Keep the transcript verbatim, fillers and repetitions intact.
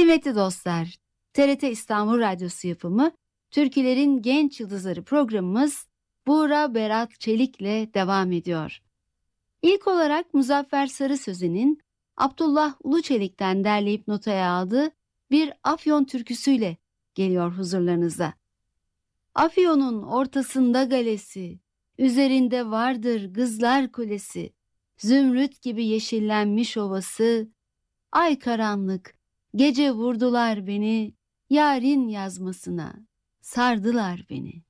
Kıymetli dostlar, T R T İstanbul Radyosu yapımı Türkülerin Genç Yıldızları programımız Buğra Berat Çelik'le devam ediyor. İlk olarak Muzaffer Sarı Sözen'in Abdullah Uluçelik'ten derleyip notaya aldığı bir Afyon türküsüyle geliyor huzurlarınıza. Afyon'un ortasında galesi, üzerinde vardır Kızlar Kulesi, zümrüt gibi yeşillenmiş ovası, ay karanlık, gece vurdular beni, yarın yazmasına, sardılar beni.